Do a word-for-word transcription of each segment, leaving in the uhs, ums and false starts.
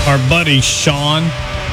our buddy Sean.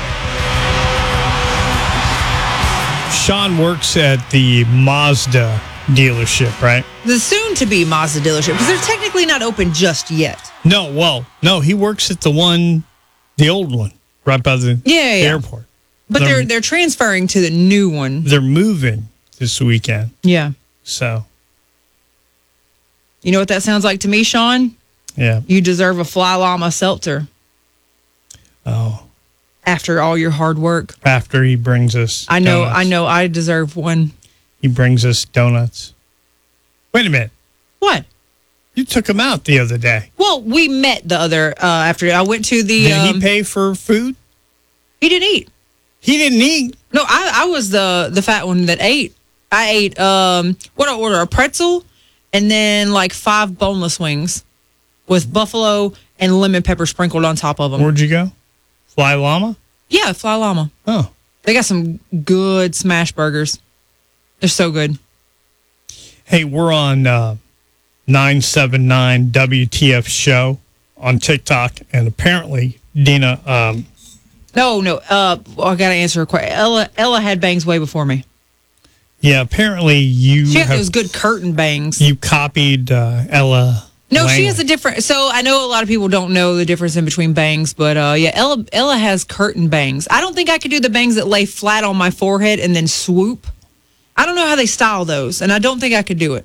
Sean works at the Mazda dealership, right? The soon-to-be Mazda dealership, because they're technically not open just yet. No, well, no, he works at the one, the old one, right by the Yeah, yeah. airport. But they're, they're they're transferring to the new one. They're moving this weekend. Yeah. So, You know what that sounds like to me, Sean? yeah. You deserve a Fly Llama seltzer Oh, after all your hard work. after he brings us I know, donuts. I know I deserve one. He brings us donuts. Wait a minute. What? You took him out the other day. Well, we met the other, uh, after I went to the... Did um, he pay for food? He didn't eat. He didn't eat. No, I, I was the, the fat one that ate. I ate, um, what did I order? A pretzel and then like five boneless wings with buffalo and lemon pepper sprinkled on top of them. Where'd you go? Fly Llama? Yeah, Fly Llama. Oh. They got some good smash burgers. They're so good. Hey, we're on uh, nine seven nine W T F show on TikTok, and apparently Dina, um, No, no. Uh, well, I got to answer a question. Ella, Ella had bangs way before me. yeah, apparently you She had have, those good curtain bangs. you copied uh, Ella. No, she Langley. has a different. So I know a lot of people don't know the difference in between bangs, but uh, yeah, Ella Ella has curtain bangs. I don't think I could do the bangs that lay flat on my forehead and then swoop. I don't know how they style those, and I don't think I could do it.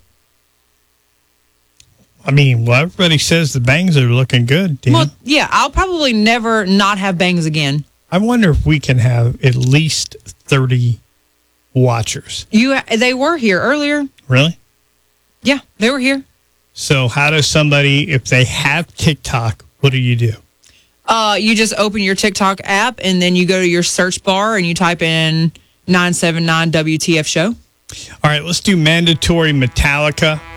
I mean, well, everybody says the bangs are looking good, Dina. Well, yeah, I'll probably never not have bangs again. I wonder if we can have at least thirty watchers. You, they were here earlier. Really? Yeah, they were here. So how does somebody, if they have TikTok, what do you do? Uh, you just open your TikTok app and then you go to your search bar and you type in nine seven nine W T F show. All right, let's do mandatory Metallica.